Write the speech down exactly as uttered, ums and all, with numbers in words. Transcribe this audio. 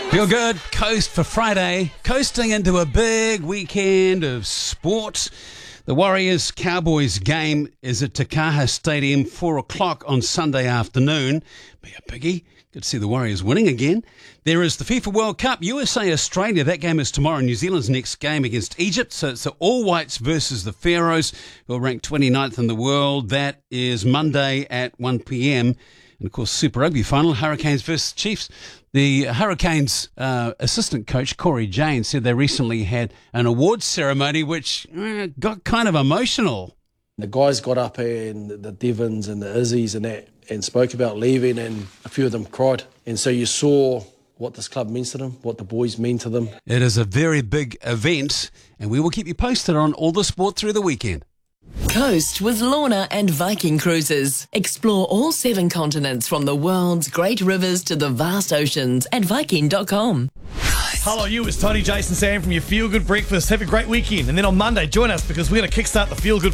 Feel good, coast for Friday, coasting into a big weekend of sport. The Warriors-Cowboys game is at Takaha Stadium, four o'clock on Sunday afternoon. Be a biggie. Good to see the Warriors winning again. There is the FIFA World Cup, U S A-Australia. That game is tomorrow. New Zealand's next game against Egypt. So it's the All Whites versus the Pharaohs, who are ranked twenty-ninth in the world. That is Monday at one p.m. And, of course, Super Rugby final, Hurricanes versus Chiefs. The Hurricanes uh, assistant coach, Corey Jane, said they recently had an awards ceremony which uh, got kind of emotional. The guys got up and the Devons and the Izzies and that and spoke about leaving, and a few of them cried. And so you saw what this club means to them, what the boys mean to them. It is a very big event, and we will keep you posted on all the sport through the weekend. Coast with Lorna and Viking Cruises. Explore all seven continents, from the world's great rivers to the vast oceans, at Viking dot com. Hello, you. It's Tony, Jason, Sam from your Feel Good Breakfast. Have a great weekend. And then on Monday, join us because we're going to kickstart the Feel Good